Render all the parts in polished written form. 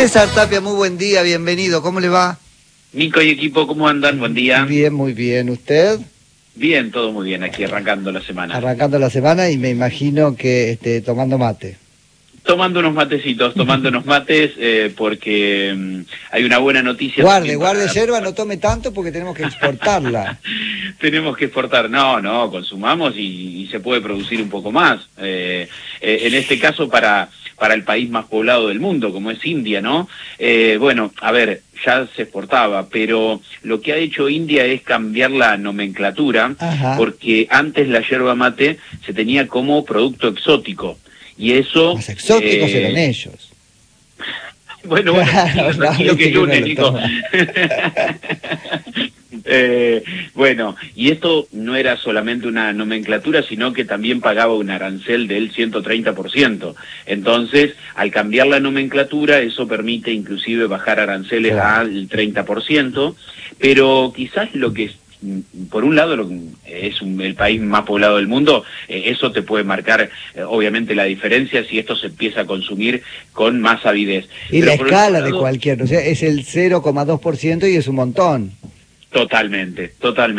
César Tapia, muy buen día, bienvenido, ¿cómo le va? Nico y equipo, ¿cómo andan? Buen día. Bien, muy bien, ¿usted? Bien, todo muy bien, aquí arrancando la semana. Arrancando la semana y me imagino que tomando mate. Tomando unos matecitos, porque hay una buena noticia. Guarde yerba, no tome tanto porque tenemos que exportarla. Tenemos que exportar, no, consumamos y se puede producir un poco más. En este caso para el país más poblado del mundo, como es India, ¿no? Bueno, a ver, ya se exportaba, pero lo que ha hecho India es cambiar la nomenclatura. Ajá. Porque antes la yerba mate se tenía como producto exótico. Y eso... Más exóticos eran ellos. Bueno, tranquilo que lunes, Nico. Bueno, y esto no era solamente una nomenclatura, sino que también pagaba un arancel del 130%. Entonces, al cambiar la nomenclatura, eso permite inclusive bajar aranceles al 30%, pero quizás lo que por un lado es el país más poblado del mundo, eso te puede marcar obviamente la diferencia si esto se empieza a consumir con más avidez. Y pero la escala de cualquier, o sea, es el 0,2% y es un montón. Totalmente.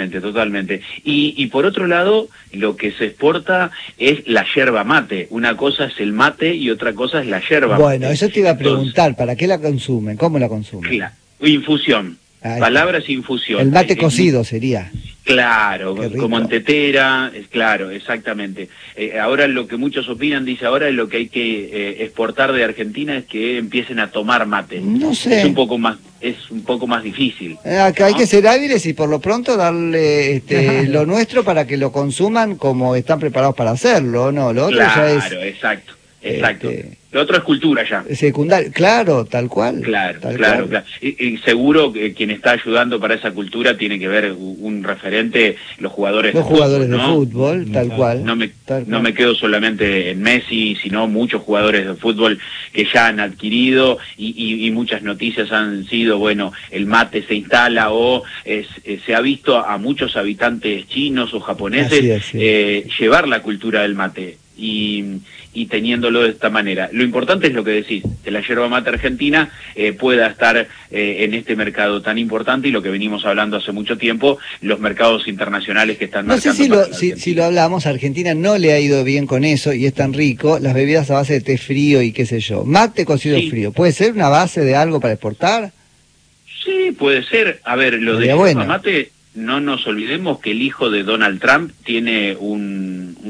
Y por otro lado, lo que se exporta es la yerba mate. Una cosa es el mate y otra cosa es la yerba mate. Bueno, eso te iba a preguntar, ¿para qué la consumen? ¿Cómo la consumen? Claro, infusión. Palabras infusión. El mate cocido sería. Claro, como en tetera, claro, exactamente. Ahora lo que muchos opinan, dice, ahora lo que hay que exportar de Argentina es que empiecen a tomar mate. No sé. Es un poco más difícil. Acá hay que ser hábiles y por lo pronto darle lo nuestro para que lo consuman como están preparados para hacerlo, ¿no? Lo otro ya es... Claro, exacto. Lo otro es cultura ya. Secundario, claro, tal cual. Claro. Y seguro que quien está ayudando para esa cultura tiene que ver un referente, los jugadores de fútbol, tal cual. No me quedo solamente en Messi, sino muchos jugadores de fútbol que ya han adquirido y muchas noticias han sido, bueno, el mate se instala o se ha visto a muchos habitantes chinos o japoneses llevar la cultura del mate. Y teniéndolo de esta manera. Lo importante es lo que decís, que la yerba mate argentina pueda estar en este mercado tan importante y lo que venimos hablando hace mucho tiempo, los mercados internacionales que están marcando. No sé si lo hablamos, a Argentina no le ha ido bien con eso y es tan rico, las bebidas a base de té frío y qué sé yo. Mate cocido frío, ¿puede ser una base de algo para exportar? Sí, puede ser. A ver, lo de yerba mate, no nos olvidemos que el hijo de Donald Trump tiene un